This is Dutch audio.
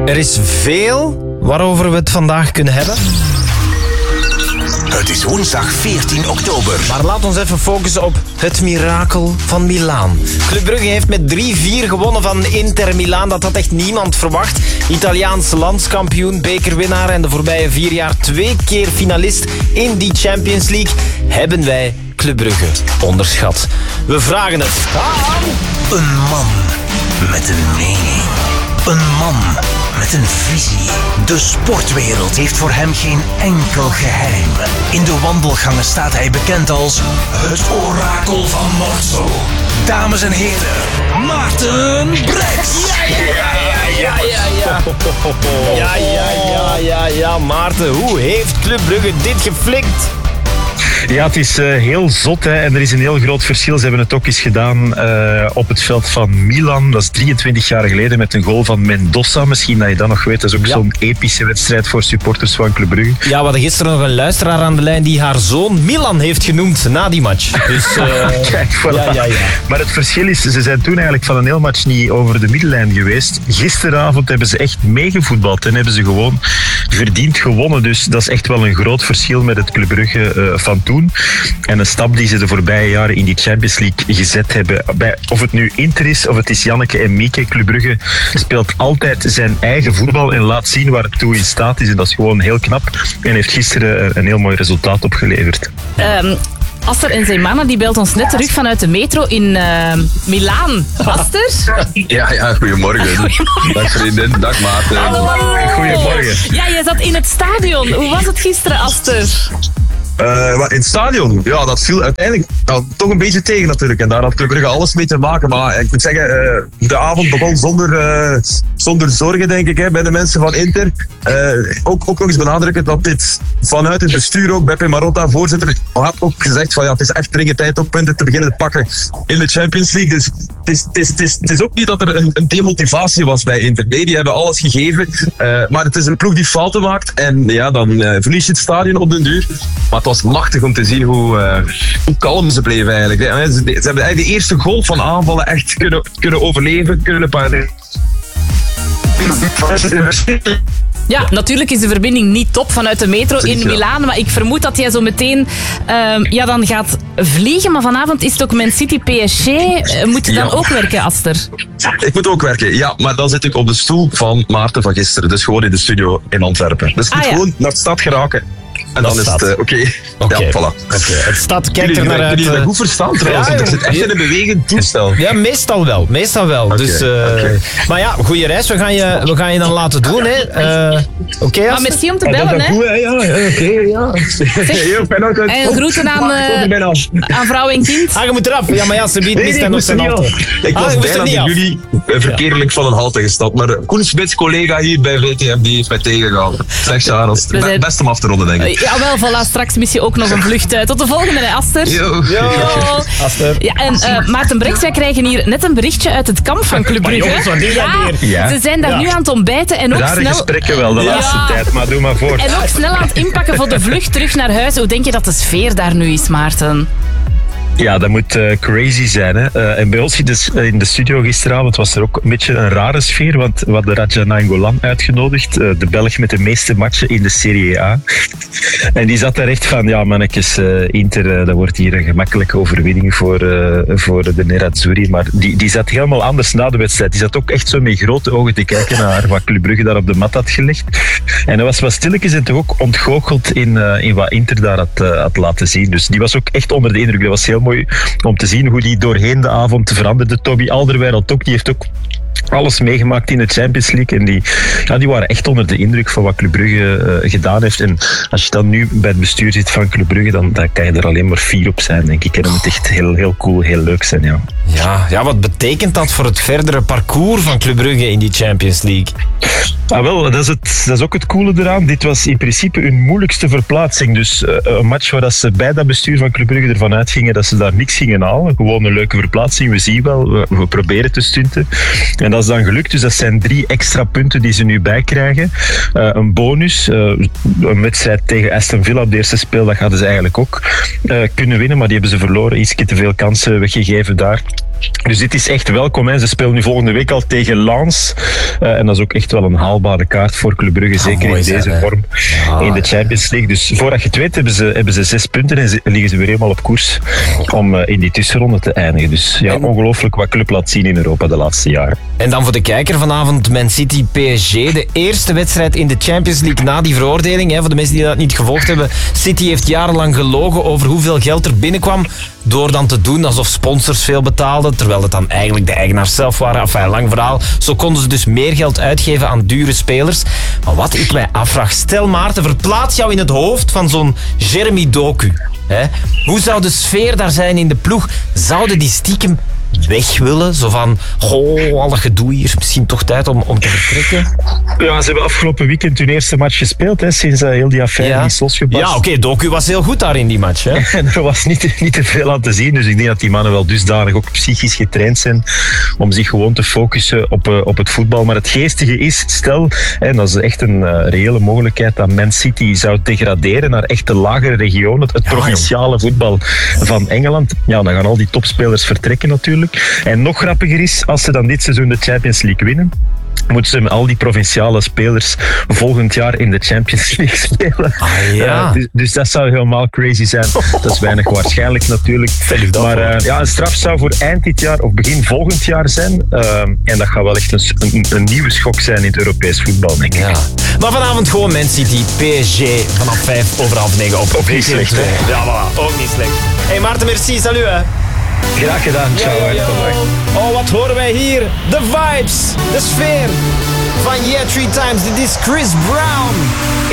Er is veel waarover we het vandaag kunnen hebben. Het is woensdag 14 oktober. Maar laat ons even focussen op het mirakel van Milaan. Club Brugge heeft met 3-4 gewonnen van Inter Milaan. Dat had echt niemand verwacht. Italiaans landskampioen, bekerwinnaar en de voorbije 4 jaar 2 keer finalist in die Champions League. Hebben wij Club Brugge onderschat? We vragen het aan... Een man met een mening. Een man met een visie. De sportwereld heeft voor hem geen enkel geheim. In de wandelgangen staat hij bekend als het orakel van Mortsel. Dames en heren, Maarten Breks. Ja, Maarten, hoe heeft Club Brugge dit geflikt? Ja, het is heel zot, hè. En er is een heel groot verschil. Ze hebben het ook eens gedaan op het veld van Milan. Dat is 23 jaar geleden met een goal van Mendoza. Misschien dat je dat nog weet. Dat is ook zo'n epische wedstrijd voor supporters van Club Brugge. Ja, we hadden gisteren nog een luisteraar aan de lijn die haar zoon Milan heeft genoemd na die match. Dus, Kijk, voilà. Ja. Maar het verschil is, ze zijn toen eigenlijk van een heel match niet over de middellijn geweest. Gisteravond hebben ze echt meegevoetbald en hebben ze gewoon verdiend gewonnen. Dus dat is echt wel een groot verschil met het Club Brugge van toen. En een stap die ze de voorbije jaren in die Champions League gezet hebben. Of het nu Inter is, of het is Janneke en Mieke, Club Brugge speelt altijd zijn eigen voetbal en laat zien waar het toe in staat is. En dat is gewoon heel knap. En heeft gisteren een heel mooi resultaat opgeleverd. Aster en zijn mama die belt ons net terug vanuit de metro in Milaan. Aster? Ja, goedemorgen. Dag vriendin, dag Maarten. Hallo. Goedemorgen. Ja, jij zat in het stadion. Hoe was het gisteren, Aster? In het stadion, ja, dat viel uiteindelijk toch een beetje tegen natuurlijk. En daar had Club Brugge alles mee te maken. Maar ik moet zeggen, de avond begon zonder zorgen, denk ik, hè, bij de mensen van Inter. Ook nog eens benadrukken dat dit vanuit het bestuur ook, Beppe Marotta, voorzitter, had ook gezegd van ja, het is echt dringend tijd om punten te beginnen te pakken in de Champions League. Dus het is ook niet dat er een demotivatie was bij Inter. Nee, die hebben alles gegeven. Maar het is een ploeg die fouten maakt. En ja, dan verlies je het stadion op den duur. Maar het was machtig om te zien hoe kalm ze bleven eigenlijk. Ze hebben eigenlijk de eerste golf van aanvallen echt kunnen overleven, kunnen pareren. Ja, natuurlijk is de verbinding niet top vanuit de metro in Milaan. Maar ik vermoed dat jij zo meteen dan gaat vliegen. Maar vanavond is het ook Man City PSG. Moet je dan ook werken, Aster? Ik moet ook werken, ja. Maar dan zit ik op de stoel van Maarten van gisteren. Dus gewoon in de studio in Antwerpen. Dus ik moet gewoon naar de stad geraken. En dan is het oké. Ja, voilà. Het stad kijkt er naar uit. Jullie dat goed verstaan trouwens. Er zit echt in een bewegend toestel. Ja, meestal wel. Okay, Dus, maar ja, goede reis. We gaan je dan laten doen. Oké, maar merci om te bellen, hè. En groeten aan vrouw en kind. Je moet eraf. Ja, maar ja, ze biedt mist nog zijn auto. Ik was bijna met jullie verkeerlijk van een halte gestapt. Maar Koen Spits, collega hier bij VTM, die heeft mij tegengehouden. Zeg Charles, best om af te ronden, denk ik. Jawel, voilà. Straks mis je ook nog een vlucht. Tot de volgende, hè, Aster. Yo. Aster. Ja, en Maarten Breks, wij krijgen hier net een berichtje uit het kamp van Club Brugge. Ze zijn daar nu aan het ontbijten en ook rare snel... gesprekken wel de laatste tijd, maar doe maar voort. En ook snel aan het inpakken voor de vlucht terug naar huis. Hoe denk je dat de sfeer daar nu is, Maarten? Ja, dat moet crazy zijn. Hè. En bij ons in de studio gisteravond was er ook een beetje een rare sfeer, want we hadden Raja Nainggolan uitgenodigd, de Belg met de meeste matchen in de Serie A. En die zat daar echt van, ja mannetjes, Inter, dat wordt hier een gemakkelijke overwinning voor de Nerazzurri. Maar die zat helemaal anders na de wedstrijd. Die zat ook echt zo met grote ogen te kijken naar wat Club Brugge daar op de mat had gelegd. En dat was wat stilletjes en toch ook ontgoocheld in wat Inter daar had laten zien. Dus die was ook echt onder de indruk. Dat was heel mooi om te zien hoe die doorheen de avond veranderde. Toby Alderweireld ook, die heeft ook alles meegemaakt in de Champions League. En die waren echt onder de indruk van wat Club Brugge gedaan heeft. En als je dan nu bij het bestuur zit van Club Brugge, dan kan je er alleen maar fier op zijn, denk ik. En dat moet echt heel, heel cool, heel leuk zijn, ja. Ja, wat betekent dat voor het verdere parcours van Club Brugge in die Champions League? Ah, wel, dat is ook het coole eraan. Dit was in principe hun moeilijkste verplaatsing. Dus een match waar dat ze bij dat bestuur van Club Brugge ervan uitgingen dat ze daar niks gingen halen. Gewoon een leuke verplaatsing. We zien wel, we proberen te stunten. En dat is dan gelukt. Dus dat zijn 3 extra punten die ze nu bijkrijgen. Een bonus. Een wedstrijd tegen Aston Villa op de eerste speeldag hadden ze eigenlijk ook kunnen winnen. Maar die hebben ze verloren. Ietsje te veel kansen weggegeven daar. Dus dit is echt welkom. Hè. Ze spelen nu volgende week al tegen Lens. En dat is ook echt wel een haalbare kaart voor Club Brugge. Zeker in deze vorm in de Champions League. Dus voordat je het weet hebben ze 6 punten en liggen ze weer helemaal op koers om in die tussenronde te eindigen. Dus ja, ongelooflijk wat Club laat zien in Europa de laatste jaren. En dan voor de kijker vanavond Man City PSG. De eerste wedstrijd in de Champions League na die veroordeling. Hè. Voor de mensen die dat niet gevolgd hebben. City heeft jarenlang gelogen over hoeveel geld er binnenkwam. Door dan te doen alsof sponsors veel betaalden. Terwijl het dan eigenlijk de eigenaars zelf waren. Enfin, lang verhaal. Zo konden ze dus meer geld uitgeven aan dure spelers. Maar wat ik mij afvraag. Stel Maarten, verplaats jou in het hoofd van zo'n Jeremy Doku. Hè? Hoe zou de sfeer daar zijn in de ploeg? Zouden die stiekem weg willen? Zo van, al dat gedoe hier, misschien toch tijd om te vertrekken? Ja, ze hebben afgelopen weekend hun eerste match gespeeld, hè, sinds heel die affaire is losgebarst. Ja, oké, Doku was heel goed daar in die match. Hè? En er was niet te veel aan te zien, dus ik denk dat die mannen wel dusdanig ook psychisch getraind zijn om zich gewoon te focussen op het voetbal. Maar het geestige is, stel, en dat is echt een reële mogelijkheid, dat Man City zou degraderen naar echt de lagere regionen, het provinciale voetbal van Engeland. Ja, dan gaan al die topspelers vertrekken natuurlijk. En nog grappiger is, als ze dan dit seizoen de Champions League winnen, moeten ze met al die provinciale spelers volgend jaar in de Champions League spelen. Dus dat zou helemaal crazy zijn. Dat is weinig waarschijnlijk natuurlijk. Maar een straf zou voor eind dit jaar of begin volgend jaar zijn. En dat gaat wel echt een nieuwe schok zijn in het Europees voetbal, denk ik. Ja. Maar vanavond gewoon Man City, PSG, vanaf 5:09 op. Ook niet slecht, hè? Ja, voilà, ook niet slecht. Hey Maarten, merci, salut hè. Graag gedaan, ciao. Oh, wat horen wij hier? De vibes, de sfeer van Yeah 3 Times. Dit is Chris Brown